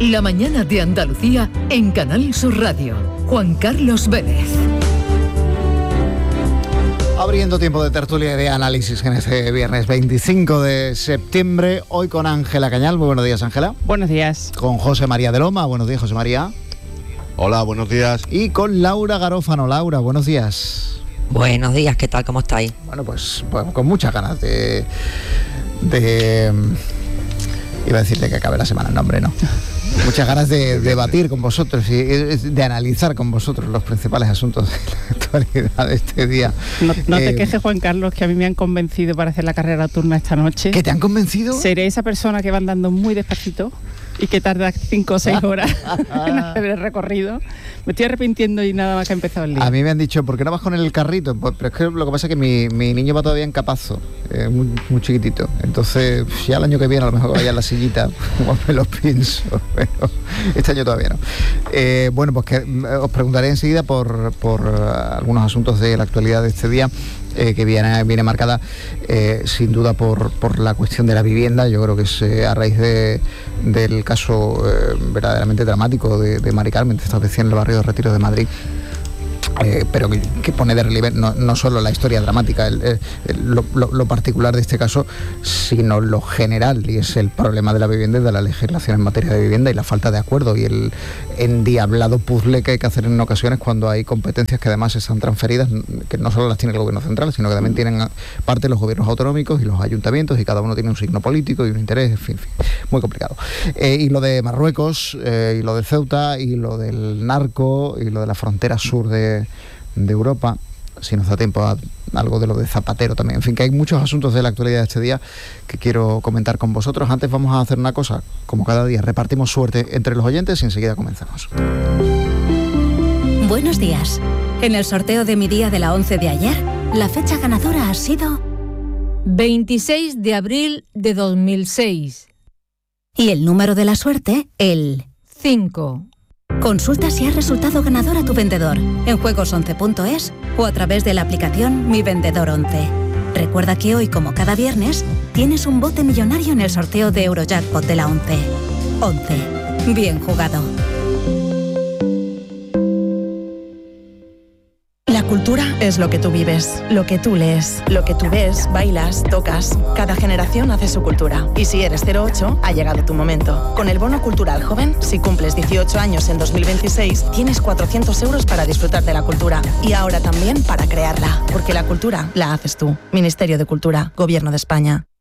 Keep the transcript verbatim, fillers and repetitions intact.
La mañana de Andalucía en Canal Sur Radio. Juan Carlos Vélez. Abriendo tiempo de tertulia y de análisis en este viernes veinticinco de septiembre, hoy con Ángela Cañal. Muy buenos días, Ángela. Buenos días. Con José María de Loma. Buenos días, José María. Hola, buenos días. Y con Laura Garófano. Laura, buenos días. Buenos días, ¿qué tal? ¿Cómo estáis? Bueno, pues, pues con muchas ganas de... de iba a decirle que acabe la semana, no, hombre, no. Muchas ganas de debatir con vosotros y de analizar con vosotros los principales asuntos de la actualidad de este día. No, no eh, te quejes, Juan Carlos, que a mí me han convencido para hacer la carrera nocturna esta noche. ¿Que te han convencido? Seré esa persona que va andando muy despacito y que tarda cinco o seis horas en hacer el recorrido. Me estoy arrepintiendo y nada más que ha empezado el día. A mí me han dicho, ¿por qué no vas con el carrito? Pues, pero es que lo que pasa es que mi, mi niño va todavía en Capazo, eh, muy, muy chiquitito. Entonces, ya el año que viene a lo mejor vaya en la sillita, como me lo pienso, pero este año todavía no. Eh, bueno, pues que os preguntaré enseguida por, por uh, algunos asuntos de la actualidad de este día. Eh, que viene, viene marcada eh, sin duda por, por la cuestión de la vivienda. Yo creo que es eh, a raíz de, del caso eh, verdaderamente dramático de, de Mari Carmen, esta vez en el barrio de Retiro de Madrid. Eh, pero que, que pone de relieve no, no solo la historia dramática, el, el, lo, lo, lo particular de este caso, sino lo general, y es el problema de la vivienda y de la legislación en materia de vivienda y la falta de acuerdo y el endiablado puzzle que hay que hacer en ocasiones cuando hay competencias que además están transferidas, que no solo las tiene el gobierno central, sino que también tienen parte los gobiernos autonómicos y los ayuntamientos, y cada uno tiene un signo político y un interés, en fin, en fin muy complicado. Eh, y lo de Marruecos, eh, y lo de Ceuta, y lo del narco, y lo de la frontera sur de de Europa, si nos da tiempo a algo de lo de Zapatero también. En fin, que hay muchos asuntos de la actualidad de este día que quiero comentar con vosotros. Antes vamos a hacer una cosa, como cada día, repartimos suerte entre los oyentes y enseguida comenzamos. Buenos días. En el sorteo de mi día de la once de ayer, la fecha ganadora ha sido veintiséis de abril de dos mil seis. Y el número de la suerte, el cinco. Consulta si has resultado ganador a tu vendedor en juegos once punto es o a través de la aplicación Mi Vendedor once. Recuerda que hoy, como cada viernes, tienes un bote millonario en el sorteo de Eurojackpot de la once. once. Bien jugado. La cultura es lo que tú vives, lo que tú lees, lo que tú ves, bailas, tocas. Cada generación hace su cultura. Y si eres cero ocho, ha llegado tu momento. Con el Bono Cultural Joven, si cumples dieciocho años en dos mil veintiséis, tienes cuatrocientos euros para disfrutar de la cultura. Y ahora también para crearla. Porque la cultura la haces tú. Ministerio de Cultura, Gobierno de España.